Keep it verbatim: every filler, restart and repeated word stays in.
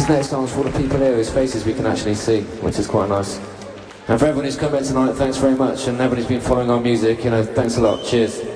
This next song's for all the people here whose faces we can actually see, which is quite nice. And for everyone who's come here tonight, thanks very much. And everyone who's been following our music, you know, thanks a lot. Cheers.